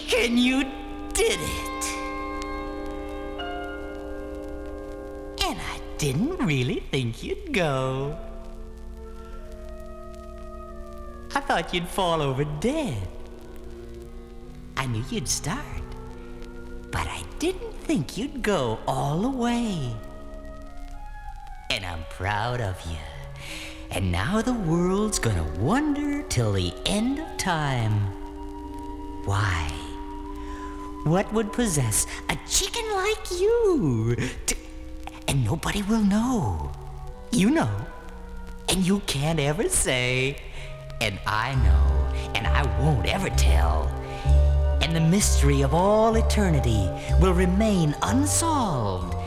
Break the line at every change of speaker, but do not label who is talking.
chicken, you did it. And I didn't really think you'd go. I thought you'd fall over dead. I knew you'd start, but I didn't think you'd go all the way. And I'm proud of you. And now the world's gonna wonder till the end of time. Why? What would possess a chicken like you? And nobody will know. You know. And you can't ever say. And I know, and I won't ever tell. And the mystery of all eternity will remain unsolved.